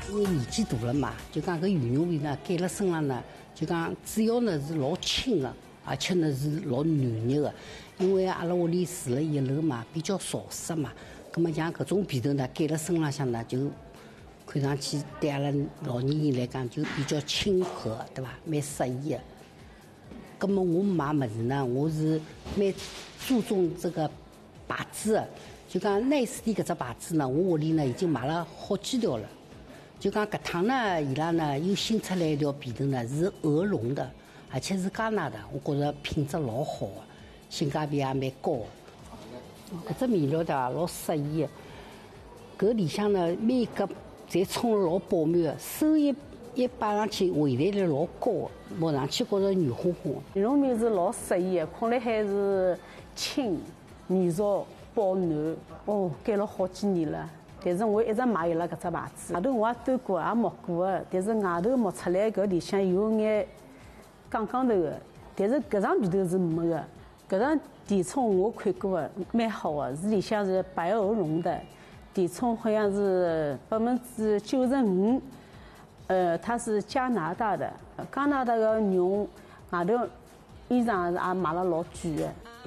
因为年纪大了嘛，就讲搿羽绒服呢盖辣身上呢，就讲主要呢是老轻的，而且呢是老暖热的。因为阿拉屋里住了一楼嘛，比较潮湿嘛，葛么像搿种被头呢盖辣身浪向呢，就看上去对阿拉老年人来讲就比较亲和，对伐？蛮适宜的。葛么我买物事呢，我是蛮注重这个牌子的，就讲奈斯蒂搿只牌子呢，我屋里呢已经买了好几条了。就讲搿趟呢，伊拉呢又新出来一条被头呢，是鹅绒的，而且是加拿大，我觉着品质老好的，性价比也蛮高的。搿只面料的老适宜的，搿里向呢每格侪冲了老饱满的，手一摆上去，回弹率老高的，摸上去觉着软烘烘的。 羽绒棉是老适宜的，困了海是轻、软熟、保暖。哦，盖了好几年了。但是我一直买伊拉搿只牌子，外头我也端过，也摸过的。但是外头摸出来搿里向有眼杠杠头的，但是搿张被头是没的。搿张底冲我看过的，蛮好的，是里向是白鹅绒的，底冲好像是95%。它是加拿大的，加拿大的绒外头衣裳也买了老贵的。